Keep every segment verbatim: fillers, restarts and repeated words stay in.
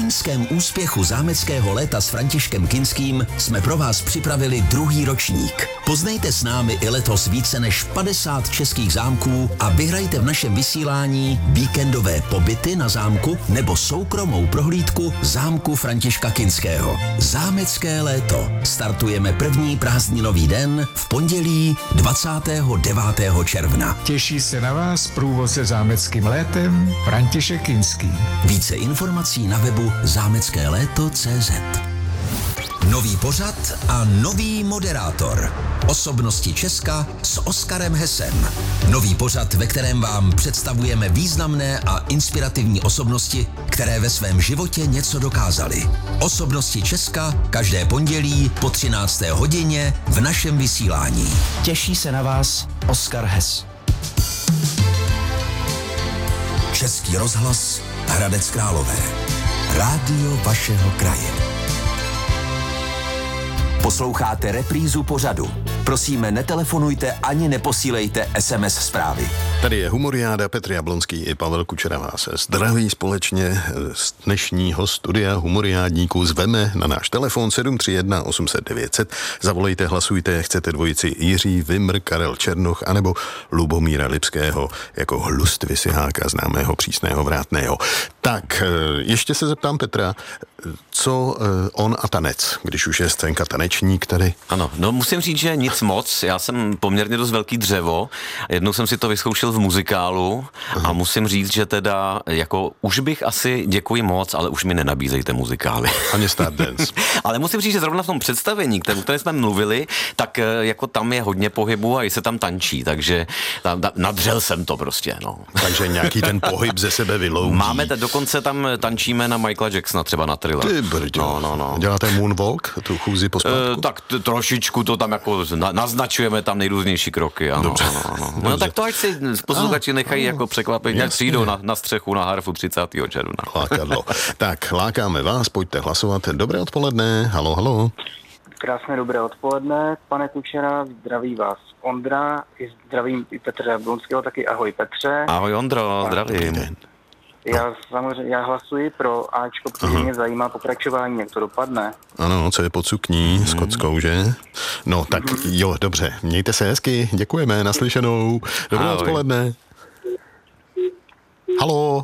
loňském úspěchu zámeckého léta s Františkem Kinským jsme pro vás připravili druhý ročník. Poznejte s námi i letos více než padesát českých zámků a vyhrajte v našem vysílání víkendové pobyty na zámku nebo soukromou prohlídku zámku Františka Kinského. Zámecké léto. Startujeme první prázdninový den v pondělí dvacátého devátého června. Těší se na vás průvodce zámeckým létem František Kinský. Více informací na webu zámecké léto tečka cé zet. Nový pořad a nový moderátor. Osobnosti Česka s Oskarem Hesem. Nový pořad, ve kterém vám představujeme významné a inspirativní osobnosti, které ve svém životě něco dokázaly. Osobnosti Česka každé pondělí po třinácté hodině v našem vysílání. Těší se na vás Oskar Hes. Český rozhlas Hradec Králové. Rádio vašeho kraje. Posloucháte reprízu pořadu. Prosíme, netelefonujte ani neposílejte es em es zprávy. Tady je Humoriáda, Petr Jablonský i Pavel Kučera vás zdraví společně z dnešního studia Humoriádníků. Zveme na náš telefon sedm tři jedna osm set devět set. Zavolejte, hlasujte, chcete dvojici Jiří Vymr, Karel Černoch anebo Lubomíra Lipského jako hlust Vysiháka, známého přísného vrátného. Tak, ještě se zeptám Petra, co on a tanec, když už je scénka tanečník tady? Ano, no musím říct, že nic moc. Já jsem poměrně dost velký dřevo. Jednou jsem si to vyzkoušel v muzikálu a musím říct, že teda jako už bych asi děkuji moc, ale už mi nenabízejte muzikály. Ani Stardance. Ale musím říct, že zrovna v tom představení, které, které jsme mluvili, tak jako tam je hodně pohybu a i se tam tančí, takže tam, tam, nadřel jsem to prostě, no. Takže nějaký ten pohyb ze sebe vyloudí. Máme te, dokonce tam tančíme na Michaela Jacksona třeba na Thriller. Ty brďo. No, no, no. Děláte moonwalk, tu chůzi po spátku? E, tak t- trošičku to tam jako na, naznačujeme tam nejrůznější kroky. Ano, Dobře. Ano, ano. No tak to ať si posluchači nechají jako překvapení, jak přijdou na, na střechu na Harfu třicátého června. Lákadlo. Tak, lákáme vás, pojďte hlasovat. Dobré odpoledne, halo, halo. Krásné dobré odpoledne, pane Kučera, zdraví vás Ondra, i zdravím i Petra Jablonského, taky ahoj Petře. Ahoj Ondro, zdravím. Já samozřejmě, já hlasuji pro Ačko, protože Aha. mě zajímá pokračování, jak to dopadne. Ano, co je pod sukní, hmm. s kockou, že? No, tak jo, dobře, mějte se hezky, děkujeme, naslyšenou. Dobré Ahoj. odpoledne. Halo.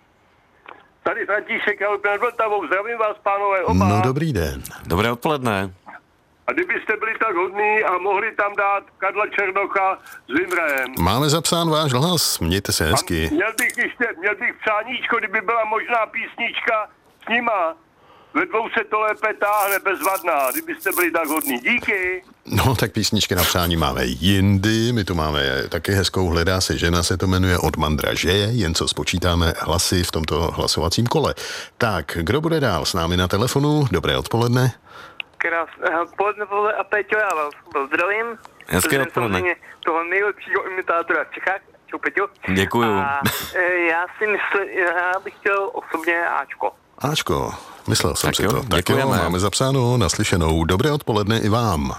Tady František, já nad Vltavou, zdravím vás, pánové, oba. No, dobrý den. Dobré odpoledne. A kdybyste byli tak hodní a mohli tam dát Karla Černocha s Vymrem. Máme zapsán váš hlas, mějte se hezky. A měl bych ještě, měl bych přáníčko, kdyby byla možná písnička s nima. Ve dvou se to lépe táhne, bezvadná, kdybyste byli tak hodní. Díky. No, tak písničky na přání máme jindy, my tu máme taky hezkou Hledá se žena, se to jmenuje od Mandraže, jen co spočítáme hlasy v tomto hlasovacím kole. Tak, kdo bude dál s námi na telefonu? Dobré odpoledne. Krásné odpoledne, Pavle a Peťo, já vás pozdravím. Hezké odpoledne. Toho nejlepšího imitátora v Čechách. Čau, Peťo. Děkuju. A já si myslím, já bych chtěl osobně Ačko. Ačko, myslel jsem tak si jo, to. Tak děkujeme. jo, máme zapsáno, naslyšenou. Dobré odpoledne i vám.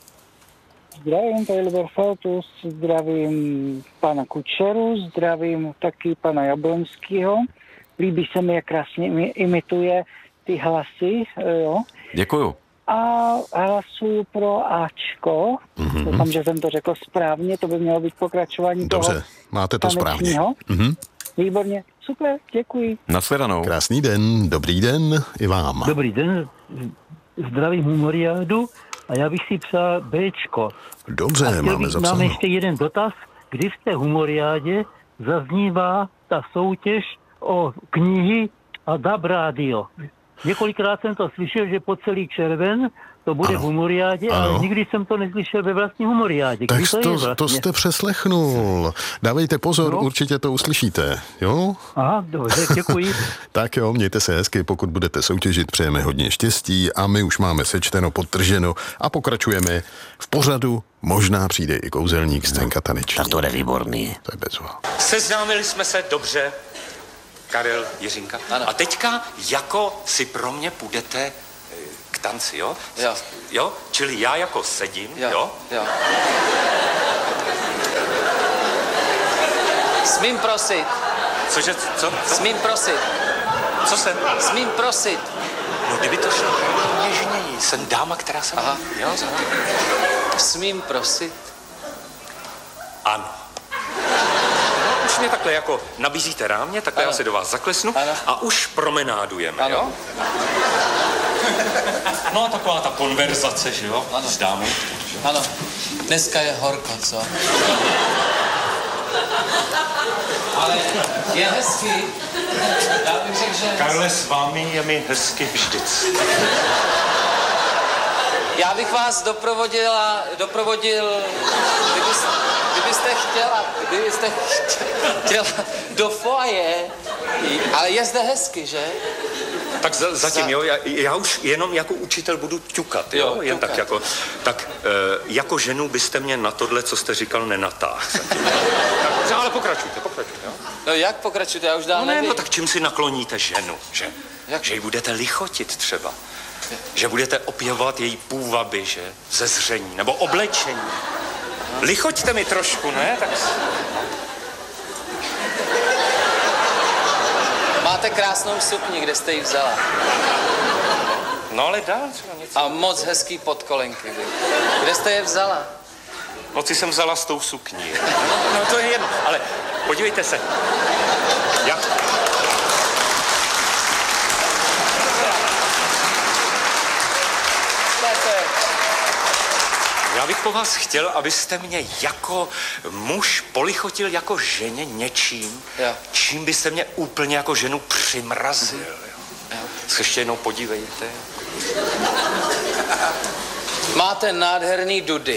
Zdravím, tady Liber Feltus, zdravím pana Kučeru, zdravím taky pana Jablonského. Líbí se mi, jak krásně imituje ty hlasy, jo. Děkuju. A hlasuju pro Ačko. Mm-hmm. Doufám, že jsem to řekl správně, to by mělo být pokračování Dobře, toho máte to správně. Mm-hmm. Výborně, super, děkuji. Nashledanou. Krásný den, dobrý den i vám. Dobrý den, zdravím Humoriádu a já bych si přál Bčko. Dobře, máme zapsáno. Máme ještě jeden dotaz, kdy v té Humoriádě zaznívá ta soutěž o knihy a D A B rádio. Několikrát jsem to slyšel, že po celý červen to bude ano. v Humoriádě, ano. ale nikdy jsem to neslyšel ve vlastní Humoriádě. Tak to, to, vlastně? to jste přeslechnul. Dávejte pozor, no. určitě to uslyšíte, jo? Aha, dobře, děkuji. Tak jo, mějte se hezky, pokud budete soutěžit, přejeme hodně štěstí a my už máme sečteno, podtrženo a pokračujeme v pořadu. Možná přijde i kouzelník, scénka taneční. Tak to je výborný. To je bezva. Seznámili jsme se dobře, Karel, Jiřinka. Ano. A teďka jako si pro mě půjdete k tanci, jo? Jo. Jo? Čili já jako sedím, jo? Jo. jo. Smím prosit. Cože, co? co? Smím prosit. Co jsem? Smím prosit. No, kdyby to šlo něžněji. Jsem dáma, která se... Aha. Jo, Smím prosit. ano. No, už mě takhle jako nabízíte rámě, takhle ano. já se do vás zaklesnu ano. a už promenádujeme, Ano. jo? No a taková ta konverzace, že jo? Ano. S dámou. Ano. Dneska je horko, co? Ale je hezky. Já bych řekl, že... Karle, s vámi je mi hezky vždycky. Já bych vás doprovodila, doprovodil, kdybyste, kdybyste chtěla, kdybyste chtěla do foaje, ale je zde hezky, že? Tak za, zatím, jo, já, já už jenom jako učitel budu ťukat, jo, Jo, jen ťukat. tak jako, tak e, jako ženu byste mě na tohle, co jste říkal, nenatáhl. Tak, ale pokračujte, pokračujte, jo. No jak pokračujete, já už dál No ne, nevím. no tak čím si nakloníte ženu, že? Jak? Že ji budete lichotit třeba. Že budete opěvovat její půvaby, že? Zezření, nebo oblečení. Lichoťte mi trošku, ne? Tak... Máte krásnou sukni, kde jste ji vzala. No ale dál třeba něco. A moc hezký podkolenky. Vy. Kde jste je vzala? Noci jsem vzala s tou sukní. No, no to je jedno, ale podívejte se. Jak... Já bych po vás chtěl, abyste mě jako muž polichotil jako ženě něčím, Jo. čím byste mě úplně jako ženu přimrazil. Jo. Jo. Se ještě jednou podívejte. Máte nádherný dudy.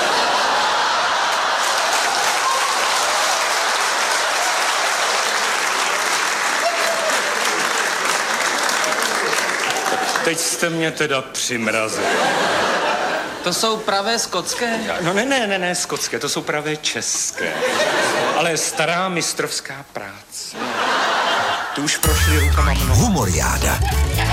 Teď jste mě teda přimrazil. To jsou pravé skotské? No ne, ne, ne, ne, skotské, to jsou právě české. Ale stará mistrovská práce. Tu už prošli rukama mnoho. Humoriáda.